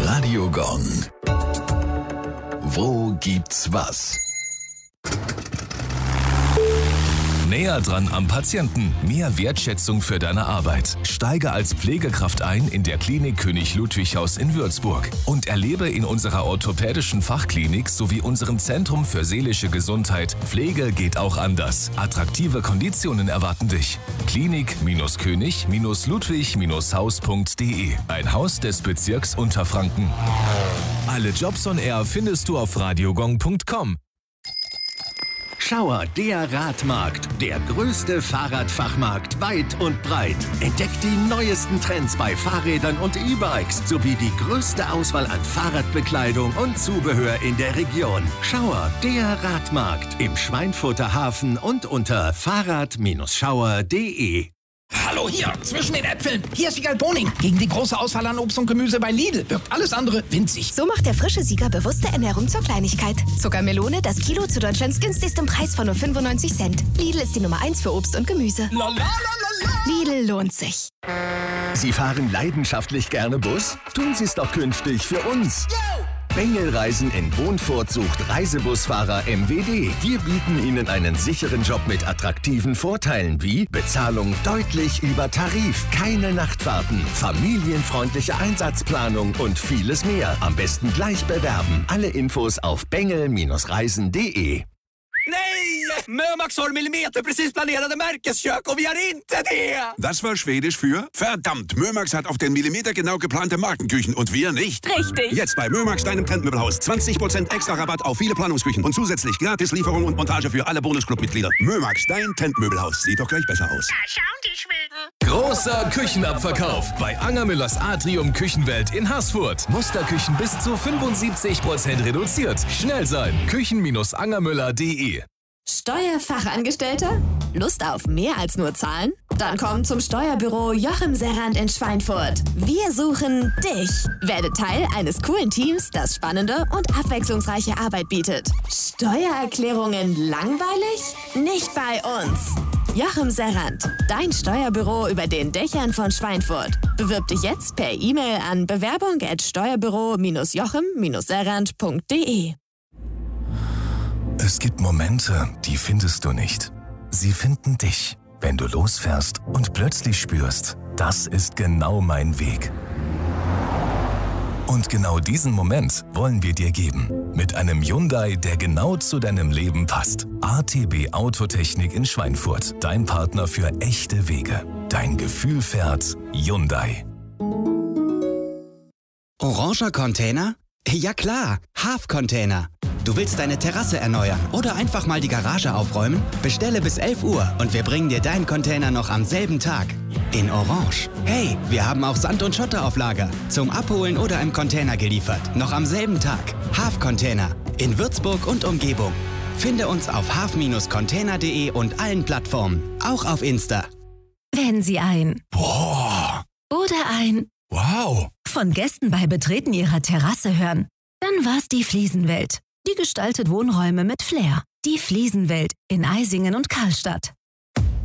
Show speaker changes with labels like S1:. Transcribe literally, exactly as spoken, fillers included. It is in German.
S1: Radio Gong. Wo gibt's was? Näher dran am Patienten. Mehr Wertschätzung für deine Arbeit. Steige als Pflegekraft ein in der Klinik König Ludwig Haus in Würzburg und erlebe in unserer orthopädischen Fachklinik sowie unserem Zentrum für seelische Gesundheit Pflege geht auch anders. Attraktive Konditionen erwarten dich. Klinik-König-Ludwig-Haus punkt de. Ein Haus des Bezirks Unterfranken. Alle Jobs on Air findest du auf radiogong punkt com.
S2: Schauer, der Radmarkt, der größte Fahrradfachmarkt weit und breit. Entdeckt die neuesten Trends bei Fahrrädern und E-Bikes sowie die größte Auswahl an Fahrradbekleidung und Zubehör in der Region. Schauer, der Radmarkt im Schweinfurter Hafen und unter fahrrad Schauer punkt de.
S3: Hallo hier, zwischen den Äpfeln. Hier ist Siegal Boning. Gegen die große Auswahl an Obst und Gemüse bei Lidl wirkt alles andere winzig.
S4: So macht der frische Sieger bewusste Ernährung zur Kleinigkeit. Zuckermelone, das Kilo zu Deutschlands günstigstem Preis von nur fünfundneunzig Cent. Lidl ist die Nummer eins für Obst und Gemüse.
S3: La, la, la, la, la.
S4: Lidl lohnt sich.
S2: Sie fahren leidenschaftlich gerne Bus? Tun Sie es doch künftig für uns.
S3: Yo!
S2: Bengel Reisen in Wohnfurt sucht Reisebusfahrer M W D. Wir bieten Ihnen einen sicheren Job mit attraktiven Vorteilen wie Bezahlung deutlich über Tarif, keine Nachtfahrten, familienfreundliche Einsatzplanung und vieles mehr. Am besten gleich bewerben. Alle Infos auf bengel Reisen punkt de.
S3: Nej! Mömax har millimeter precis planerade Märkeskök och vi har inte det!
S5: Das war Schwedisch für verdammt. Mömax hat auf den Millimeter genau geplante Markenküchen und wir nicht.
S6: Richtig.
S5: Jetzt bei Mömax, deinem Trendmöbelhaus. zwanzig Prozent extra Rabatt auf viele Planungsküchen und zusätzlich gratis Lieferung und Montage für alle Bonusclub-Mitglieder. Mömax, dein Trendmöbelhaus. Sieht doch gleich besser aus.
S6: Da schauen die Schweden.
S1: Großer Küchenabverkauf bei Angermüllers Atrium Küchenwelt in Haßfurt. Musterküchen bis zu fünfundsiebzig Prozent reduziert. Schnell sein. küchen Angermüller punkt de.
S7: Steuerfachangestellter? Lust auf mehr als nur Zahlen? Dann komm zum Steuerbüro Joachim Serrand in Schweinfurt. Wir suchen dich. Werde Teil eines coolen Teams, das spannende und abwechslungsreiche Arbeit bietet. Steuererklärungen langweilig? Nicht bei uns. Joachim Serrand, dein Steuerbüro über den Dächern von Schweinfurt. Bewirb dich jetzt per E-Mail an bewerbung at steuerbüro Joachim Serrand punkt de.
S1: Es gibt Momente, die findest du nicht. Sie finden dich, wenn du losfährst und plötzlich spürst, das ist genau mein Weg. Und genau diesen Moment wollen wir dir geben. Mit einem Hyundai, der genau zu deinem Leben passt. A T B Autotechnik in Schweinfurt. Dein Partner für echte Wege. Dein Gefühl fährt Hyundai.
S8: Oranger Container? Ja klar, Half-Container. Du willst deine Terrasse erneuern oder einfach mal die Garage aufräumen? Bestelle bis elf Uhr und wir bringen dir deinen Container noch am selben Tag. In Orange. Hey, wir haben auch Sand und Schotter auf Lager. Zum Abholen oder im Container geliefert. Noch am selben Tag. Half-Container. In Würzburg und Umgebung. Finde uns auf half Container punkt de und allen Plattformen. Auch auf Insta.
S9: Wenn Sie ein
S1: Boah!
S9: oder ein
S1: Wow!
S9: von Gästen bei Betreten Ihrer Terrasse hören, dann war's die Fliesenwelt. Die gestaltet Wohnräume mit Flair. Die Fliesenwelt in Eisingen und Karlstadt.